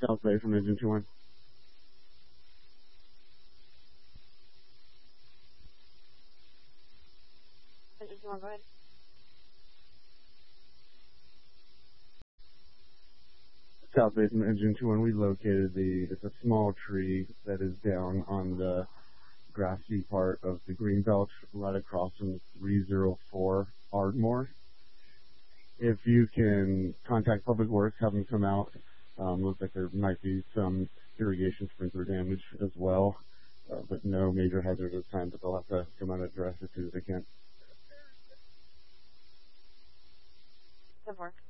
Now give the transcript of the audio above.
South Bay from Engine 21. Engine 21, go ahead. South Bay from Engine 21. We located it's a small tree that is down on the grassy part of the Greenbelt right across from 304 Ardmore. If you can contact Public Works, have them come out. Looks like there might be some irrigation sprinkler damage as well, but no major hazard at this time, but they'll have to come out and address it as soon as they can. Good work.